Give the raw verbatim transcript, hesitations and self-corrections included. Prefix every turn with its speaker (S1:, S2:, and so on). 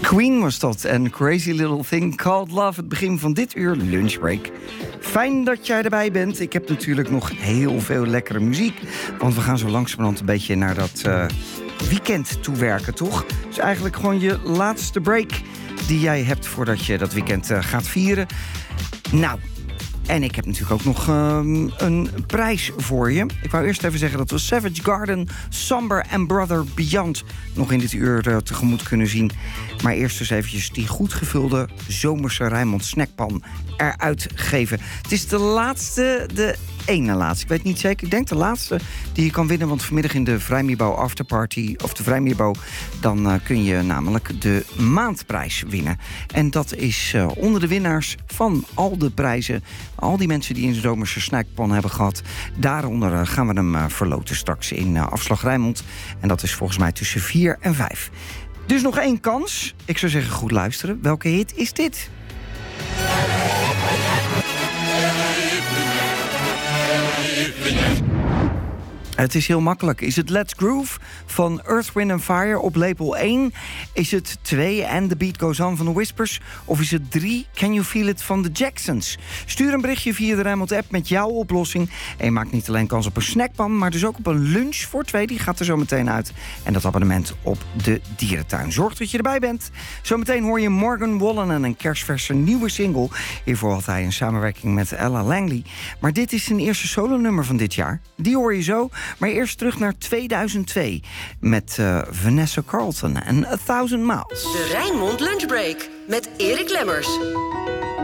S1: Queen was dat en Crazy Little Thing Called Love. Het begin van dit uur lunchbreak. Fijn dat jij erbij bent. Ik heb natuurlijk nog heel veel lekkere muziek. Want we gaan zo langzamerhand een beetje naar dat uh, weekend toe werken, toch? Dus eigenlijk gewoon je laatste break die jij hebt voordat je dat weekend uh, gaat vieren. Nou, en ik heb natuurlijk ook nog um, een prijs voor je. Ik wou eerst even zeggen dat we Savage Garden, Somber en Brother Beyond nog in dit uur uh, tegemoet kunnen zien. Maar eerst dus eventjes die goed gevulde zomerse Rijnmond snackpan eruit geven. Het is de laatste, de ene laatste. Ik weet niet zeker. Ik denk de laatste die je kan winnen. Want vanmiddag in de Vrijmierbouw Afterparty, of de Vrijmierbouw, dan uh, kun je namelijk de maandprijs winnen. En dat is uh, onder de winnaars van al de prijzen. Al die mensen die een zomerse snackpan hebben gehad. Daaronder uh, gaan we hem uh, verloten straks in uh, Afslag Rijnmond. En dat is volgens mij tussen vier en vijf. Dus nog één kans. Ik zou zeggen, goed luisteren. Welke hit is dit? Het is heel makkelijk. Is het Let's Groove van Earth, Wind and Fire op label één? Is het twee And The Beat Goes On van The Whispers? Of is het drie Can You Feel It van The Jacksons? Stuur een berichtje via de Rijnmond app met jouw oplossing. En je maakt niet alleen kans op een snackpan, maar dus ook op een lunch voor twee. Die gaat er zo meteen uit. En dat abonnement op de dierentuin. Zorg dat je erbij bent. Zometeen hoor je Morgan Wallen en een kerstverse nieuwe single. Hiervoor had hij een samenwerking met Ella Langley. Maar dit is zijn eerste solonummer van dit jaar. Die hoor je zo. Maar eerst terug naar tweeduizend twee met uh, Vanessa Carlton en A Thousand Miles.
S2: De Rijnmond Lunchbreak met Erik Lemmers.